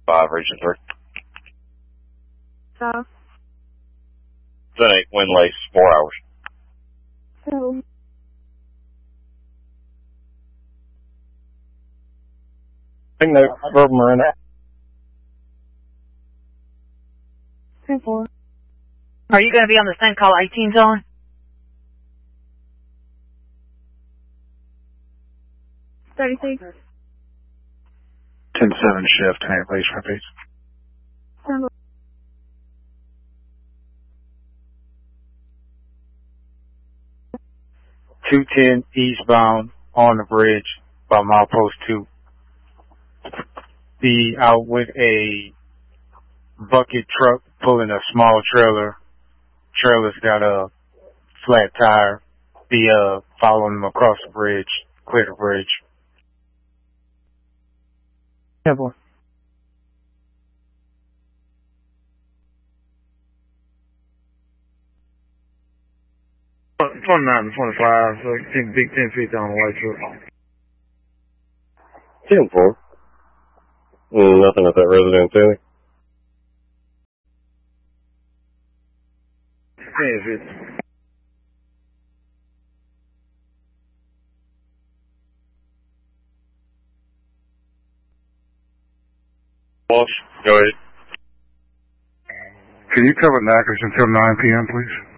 5, region 3. South. 10-8, wind lace, 4 hours. So. Big note, Verbal Marina. 10-4. Are you going to be on the same call 18's on? $36. 10-7 shift, 10-8, please, repeat. 10. 210 eastbound on the bridge by milepost 2. Be out with a bucket truck pulling a small trailer. Trailer's got a flat tire. Be following them across the bridge, clear the bridge. Yeah, boy. $29 and 25, so big 10 feet down the way through. 10-4. Nothing at that residence, anything. 10 feet. Walsh, go ahead. Can you cover Natchitoches until 9 p.m., please?